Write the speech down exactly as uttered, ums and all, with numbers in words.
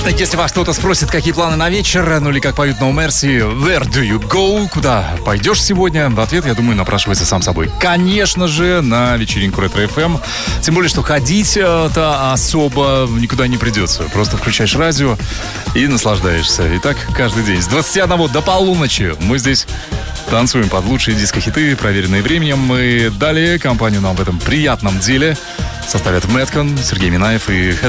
Если вас кто-то спросит, какие планы на вечер, ну или как поют No Mercy, where do you go? Куда пойдешь сегодня? Ответ, я думаю, напрашивается сам собой. Конечно же, на вечеринку Ретро эф эм. Тем более, что ходить-то особо никуда не придется. Просто включаешь радио и наслаждаешься. И так каждый день. С двадцати одного до полуночи мы здесь танцуем под лучшие диско-хиты, проверенные временем. И далее компанию нам в этом приятном деле составят Мэткон, Сергей Минаев и